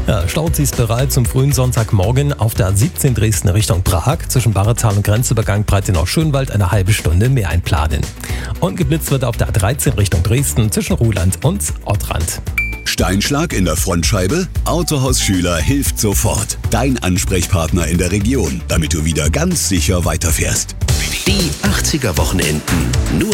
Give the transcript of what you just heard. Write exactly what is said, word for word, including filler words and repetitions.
Ja, Staus ist bereit zum frühen Sonntagmorgen auf der A siebzehn Dresden Richtung Prag. Zwischen Barretal und Grenzübergang Breitenau-Schönwald eine halbe Stunde mehr einplanen. Und geblitzt wird auf der A dreizehn Richtung Dresden zwischen Ruhland und Ottrand. Steinschlag in der Frontscheibe? Autohaus Schüler hilft sofort. Dein Ansprechpartner in der Region, damit du wieder ganz sicher weiterfährst. Die achtziger Wochenenden. Nur